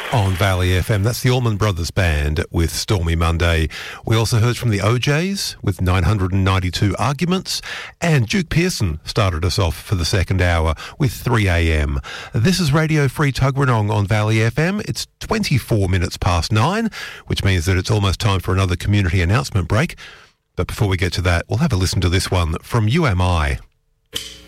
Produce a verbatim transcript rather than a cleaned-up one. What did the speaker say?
On Valley F M. That's the Allman Brothers Band with Stormy Monday. We also heard from the O Js with nine hundred ninety-two Arguments, and Duke Pearson started us off for the second hour with three a m. This is Radio Free Tuggeranong on Valley F M. It's twenty-four minutes past nine, which means that it's almost time for another community announcement break. But before we get to that, we'll have a listen to this one from U M I.